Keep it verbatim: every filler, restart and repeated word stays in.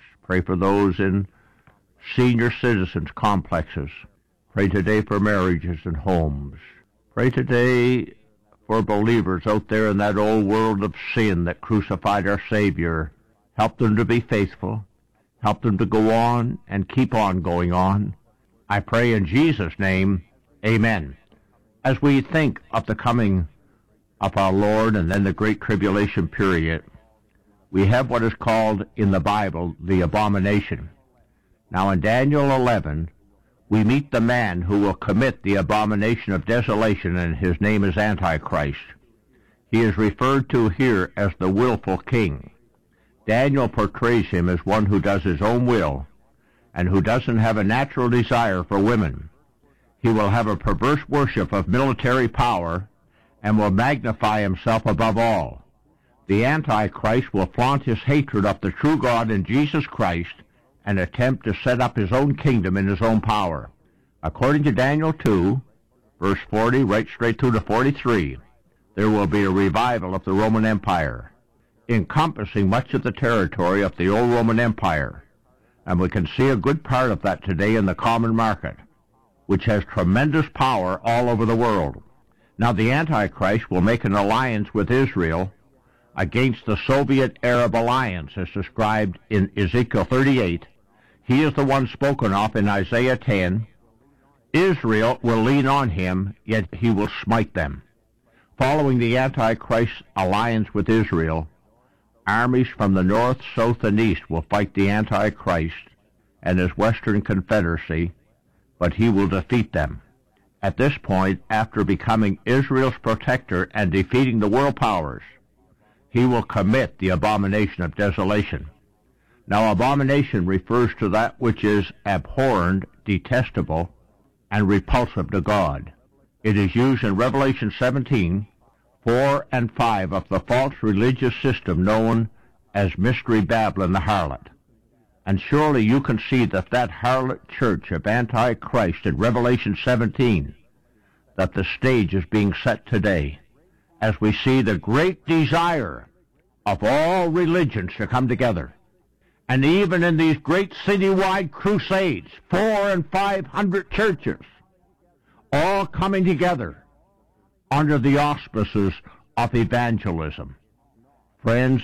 Pray for those in senior citizens complexes. Pray today for marriages and homes. Pray today for believers out there in that old world of sin that crucified our Savior. Help them to be faithful. Help them to go on and keep on going on. I pray in Jesus' name, amen. As we think of the coming of our Lord and then the Great Tribulation period, we have what is called in the Bible the abomination. Now in Daniel eleven, we meet the man who will commit the abomination of desolation, and his name is Antichrist. He is referred to here as the willful king. Daniel portrays him as one who does his own will and who doesn't have a natural desire for women. He will have a perverse worship of military power and will magnify himself above all. The Antichrist will flaunt his hatred of the true God in Jesus Christ and attempt to set up his own kingdom in his own power. According to Daniel two, verse forty, right straight through to forty-three, there will be a revival of the Roman Empire, encompassing much of the territory of the old Roman Empire. And we can see a good part of that today in the common market, which has tremendous power all over the world. Now the Antichrist will make an alliance with Israel against the Soviet Arab alliance as described in Ezekiel thirty-eight. He is the one spoken of in Isaiah ten. Israel will lean on him, yet he will smite them. Following the Antichrist's alliance with Israel, armies from the north, south, and east will fight the Antichrist and his Western Confederacy, but he will defeat them. At this point, after becoming Israel's protector and defeating the world powers, he will commit the abomination of desolation. Now, abomination refers to that which is abhorrent, detestable, and repulsive to God. It is used in Revelation seventeen, four and five of the false religious system known as Mystery Babylon the harlot. And surely you can see that that harlot church of Antichrist in Revelation seventeen, that the stage is being set today, as we see the great desire of all religions to come together. And even in these great citywide crusades, four and five hundred churches, all coming together under the auspices of evangelism. Friends,